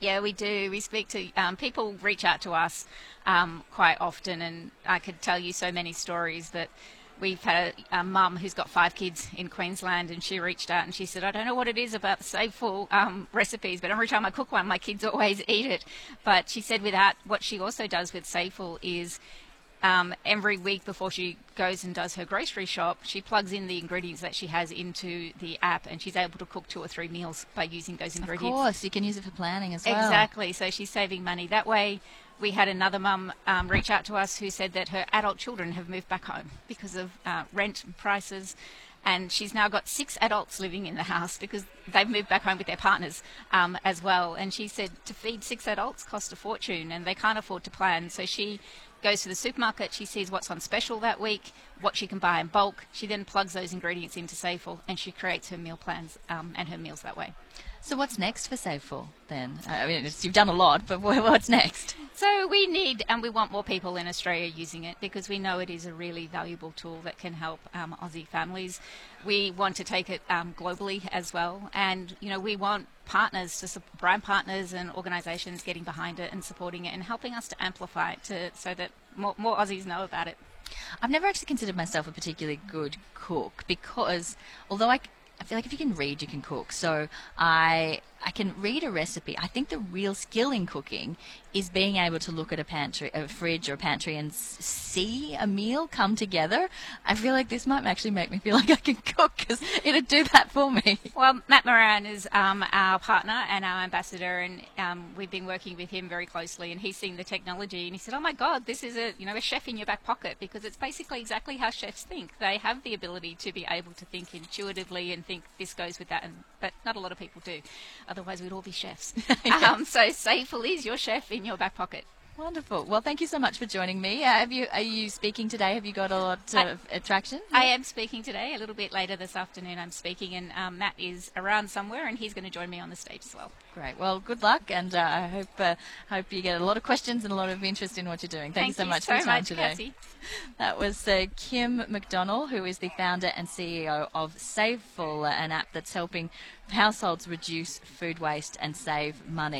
Yeah, we do. We speak to people, reach out to us quite often, and I could tell you so many stories that we've had a mum who's got 5 kids in Queensland, and she reached out and she said, I don't know what it is about the Saveful recipes, but every time I cook one, my kids always eat it. But she said what she also does with Saveful is every week before she goes and does her grocery shop, she plugs in the ingredients that she has into the app, and she's able to cook 2 or 3 meals by using those ingredients. Of course, you can use it for planning as well. Exactly, so she's saving money that way. We had another mum reach out to us who said that her adult children have moved back home because of rent prices, and she's now got 6 adults living in the house because they've moved back home with their partners as well. And she said to feed 6 adults cost a fortune, and they can't afford to plan. So she goes to the supermarket, she sees what's on special that week, what she can buy in bulk. She then plugs those ingredients into Saveful, and she creates her meal plans and her meals that way. So what's next for Saveful then? I mean, you've done a lot, but what's next? So we need and we want more people in Australia using it because we know it is a really valuable tool that can help Aussie families. We want to take it globally as well, and we want partners, brand partners and organisations getting behind it and supporting it and helping us to amplify it so that more Aussies know about it. I've never actually considered myself a particularly good cook because although I feel like if you can read, you can cook. So I can read a recipe. I think the real skill in cooking is being able to look at a fridge or a pantry and see a meal come together. I feel like this might actually make me feel like I can cook because it'd do that for me. Well, Matt Moran is our partner and our ambassador, and we've been working with him very closely, and he's seen the technology and he said, oh my God, this is a chef in your back pocket, because it's basically exactly how chefs think. They have the ability to be able to think intuitively and think this goes with that, but not a lot of people do. Otherwise, we'd all be chefs. Yes. So Saveful is your chef in your back pocket. Wonderful. Well, thank you so much for joining me. Are you speaking today? Have you got a lot of attraction? I am speaking today. A little bit later this afternoon I'm speaking, and Matt is around somewhere, and he's going to join me on the stage as well. Great. Well, good luck, and I hope you get a lot of questions and a lot of interest in what you're doing. Thank you so much for your time today. Cassie. That was Kim McDonnell, who is the founder and CEO of Saveful, an app that's helping households reduce food waste and save money.